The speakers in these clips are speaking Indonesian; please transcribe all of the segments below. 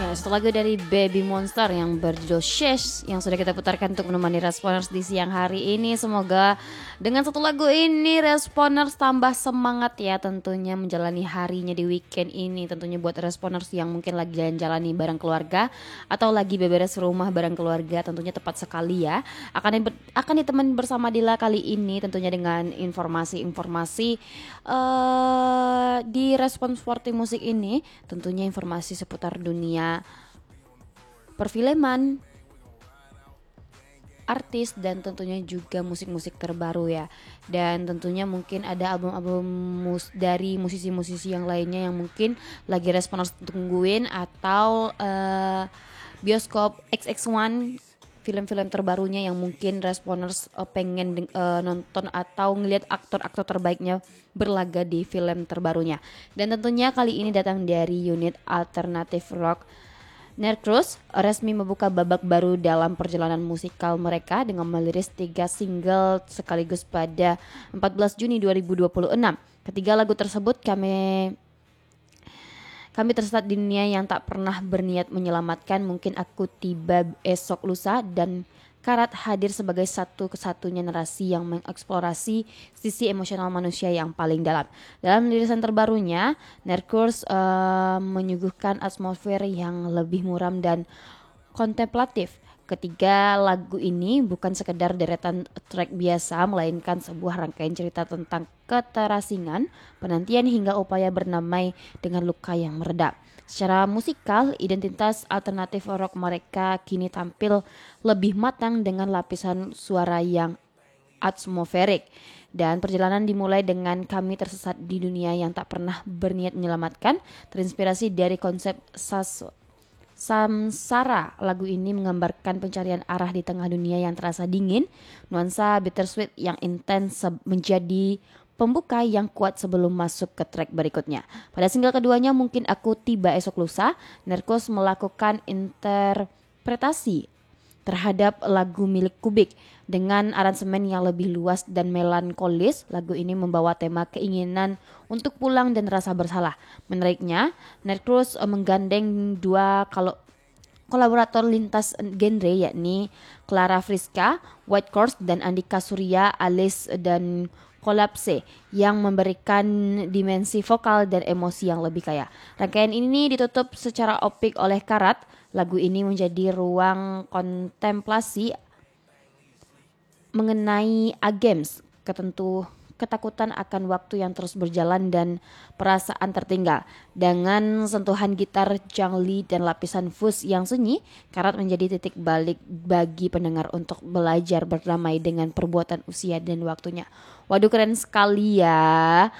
Satu lagu dari Baby Monster yang berjudul Shesh yang sudah kita putarkan untuk menemani Responers di siang hari ini. Semoga dengan satu lagu ini Responers tambah semangat ya tentunya menjalani harinya di weekend ini. Tentunya buat Responers yang mungkin lagi jalan-jalani bareng keluarga atau lagi beberes rumah bareng keluarga, tentunya tepat sekali ya. Akan ditemani bersama Dila kali ini tentunya dengan informasi-informasi di Respons 40 Musik ini, tentunya informasi seputar dunia perfilman, artis dan tentunya juga musik-musik terbaru ya. Dan tentunya mungkin ada album-album dari musisi-musisi yang lainnya yang mungkin lagi Responers tungguin atau bioskop XX1 film-film terbarunya yang mungkin Responers pengen nonton atau ngelihat aktor-aktor terbaiknya berlaga di film terbarunya. Dan tentunya kali ini datang dari unit alternative rock Nerdcruz resmi membuka babak baru dalam perjalanan musikal mereka dengan merilis 3 single sekaligus pada 14 Juni 2026. Ketiga lagu tersebut kami tersesat di dunia yang tak pernah berniat menyelamatkan, mungkin aku tiba esok lusa, dan Karat hadir sebagai satu-satunya narasi yang mengeksplorasi sisi emosional manusia yang paling dalam. Dalam rilisan terbarunya, Nerdcruz menyuguhkan atmosfer yang lebih muram dan kontemplatif. Ketiga lagu ini bukan sekedar deretan track biasa, melainkan sebuah rangkaian cerita tentang keterasingan, penantian hingga upaya bernamai dengan luka yang meredak. Secara musikal, identitas alternatif rock mereka kini tampil lebih matang dengan lapisan suara yang atmosferik. Dan perjalanan dimulai dengan Kami Tersesat di Dunia yang tak pernah berniat menyelamatkan, terinspirasi dari konsep samsara. Lagu ini menggambarkan pencarian arah di tengah dunia yang terasa dingin. Nuansa bittersweet yang intens menjadi pembuka yang kuat sebelum masuk ke track berikutnya. Pada single keduanya Mungkin Aku Tiba Esok Lusa, Nerdcruz melakukan interpretasi terhadap lagu milik Kubik dengan aransemen yang lebih luas dan melankolis. Lagu ini membawa tema keinginan untuk pulang dan rasa bersalah. Menariknya, Nerdcruz menggandeng dua kolaborator lintas genre, yakni Clara Friska, White Horse, dan Andika Surya Alice dan Kolapse, yang memberikan dimensi vokal dan emosi yang lebih kaya. Rangkaian ini ditutup secara opik oleh Karat. Lagu ini menjadi ruang kontemplasi mengenai agems, ketakutan akan waktu yang terus berjalan dan perasaan tertinggal. Dengan sentuhan gitar jangli dan lapisan fuzz yang sunyi, Karat menjadi titik balik bagi pendengar untuk belajar berdamai dengan perbuatan usia dan waktunya. Waduh, keren sekali ya.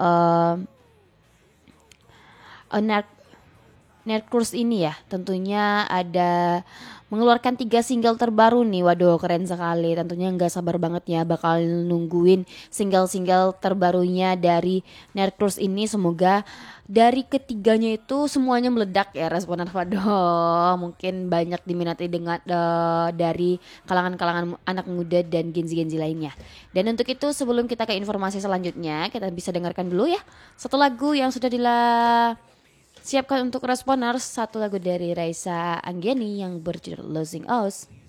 Nerdcruz ini ya tentunya ada mengeluarkan 3 single terbaru nih. Waduh, keren sekali. Tentunya gak sabar banget ya bakal nungguin single-single terbarunya dari Nerdcruz ini. Semoga dari ketiganya itu semuanya meledak ya Responer. Waduh, mungkin banyak diminati dengan dari kalangan-kalangan anak muda dan genzi-genzi lainnya. Dan untuk itu sebelum kita ke informasi selanjutnya, kita bisa dengarkan dulu ya satu lagu yang sudah siapkan untuk Responers, satu lagu dari Raisa Anggeni yang berjudul Losing Us.